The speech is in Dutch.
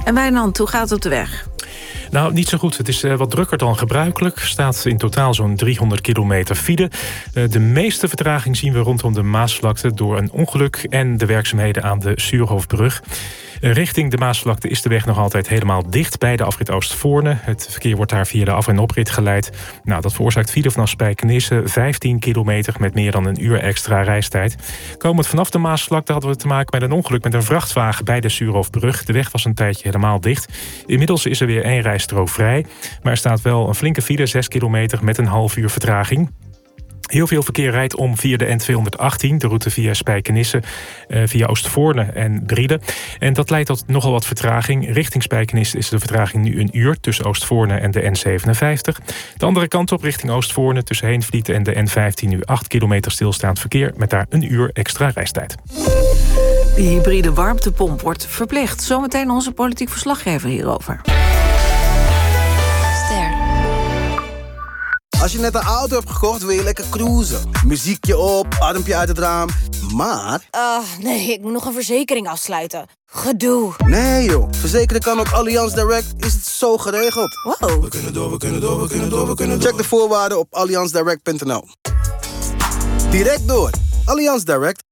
En Wijnand, hoe gaat het op de weg? Nou, niet zo goed. Het is wat drukker dan gebruikelijk. Er staat in totaal zo'n 300 kilometer file. De meeste vertraging zien we rondom de Maasvlakte door een ongeluk en de werkzaamheden aan de Suurhoofdbrug. Richting de Maasvlakte is de weg nog altijd helemaal dicht bij de afrit Oostvoorne. Het verkeer wordt daar via de af- en oprit geleid. Nou, dat veroorzaakt file vanaf Spijkenisse, 15 kilometer met meer dan een uur extra reistijd. Komend vanaf de Maasvlakte hadden we te maken met een ongeluk met een vrachtwagen bij de Suurhoofdbrug. De weg was een tijdje helemaal dicht. Inmiddels is er weer 1 rijstrook vrij. Maar er staat wel een flinke file, 6 kilometer met een half uur vertraging. Heel veel verkeer rijdt om via de N218, de route via Spijkenisse, via Oostvoorne en Brieden. En dat leidt tot nogal wat vertraging. Richting Spijkenisse is de vertraging nu een uur tussen Oostvoorne en de N57. De andere kant op richting Oostvoorne tussen Heenvliet en de N15 nu 8 kilometer stilstaand verkeer met daar een uur extra reistijd. De hybride warmtepomp wordt verplicht. Zometeen onze politiek verslaggever hierover. Als je net een auto hebt gekocht, wil je lekker cruisen. Muziekje op, armpje uit het raam. Maar... nee, ik moet nog een verzekering afsluiten. Gedoe. Nee joh, verzekeren kan op Allianz Direct, is het zo geregeld. Wow. We kunnen door. Check de voorwaarden op allianzdirect.nl. Direct door. Allianz Direct.